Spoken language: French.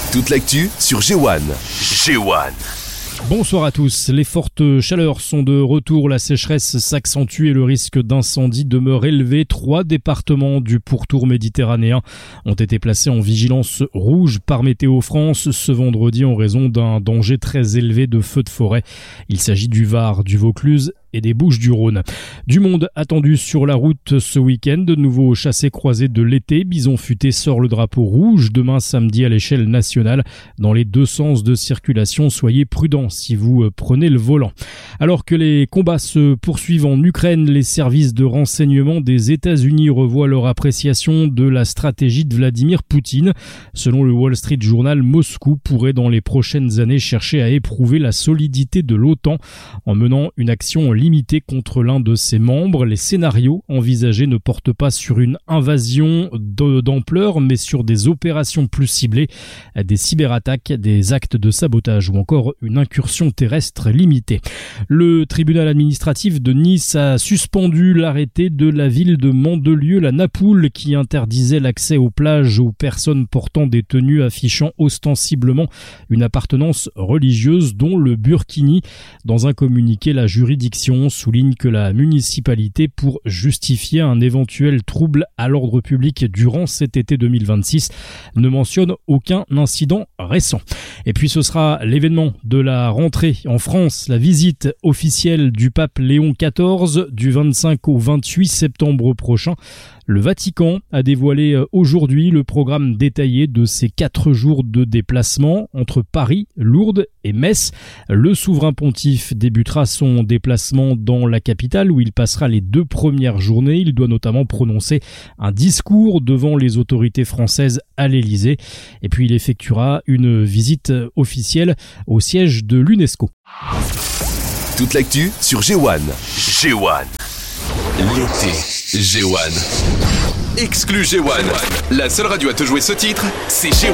Toute l'actu sur G1. G1. Bonsoir à tous. Les fortes chaleurs sont de retour. La sécheresse s'accentue et le risque d'incendie demeure élevé. 3 départements du pourtour méditerranéen ont été placés en vigilance rouge par Météo France ce vendredi en raison d'un danger très élevé de feux de forêt. Il s'agit du Var, du Vaucluse et des Bouches-du-Rhône. Du monde attendu sur la route ce week-end. De nouveaux chassés-croisés de l'été. Bison Futé sort le drapeau rouge demain samedi à l'échelle nationale. Dans les 2 sens de circulation, soyez prudents si vous prenez le volant. Alors que les combats se poursuivent en Ukraine, les services de renseignement des États-Unis revoient leur appréciation de la stratégie de Vladimir Poutine. Selon le Wall Street Journal, Moscou pourrait dans les prochaines années chercher à éprouver la solidité de l'OTAN en menant une action limitée contre l'un de ses membres. Les scénarios envisagés ne portent pas sur une invasion d'ampleur, mais sur des opérations plus ciblées, des cyberattaques, des actes de sabotage ou encore une incursion terrestre limitée. Le tribunal administratif de Nice a suspendu l'arrêté de la ville de Mandelieu, la Napoule, qui interdisait l'accès aux plages aux personnes portant des tenues affichant ostensiblement une appartenance religieuse, dont le burkini. Dans un communiqué, la juridiction souligne que la municipalité, pour justifier un éventuel trouble à l'ordre public durant cet été 2026, ne mentionne aucun incident récent. Et puis ce sera l'événement de la rentrée en France, la visite officielle du pape Léon XIV du 25 au 28 septembre prochain. Le Vatican a dévoilé aujourd'hui le programme détaillé de ces 4 jours de déplacement entre Paris, Lourdes et Metz. Le souverain pontife débutera son déplacement dans la capitale où il passera les 2 premières journées. Il doit notamment prononcer un discours devant les autorités françaises à l'Élysée. Et puis il effectuera une visite officielle au siège de l'UNESCO. Toute l'actu sur G1. G1. L'été. G1. Exclu G1. La seule radio à te jouer ce titre, c'est G1.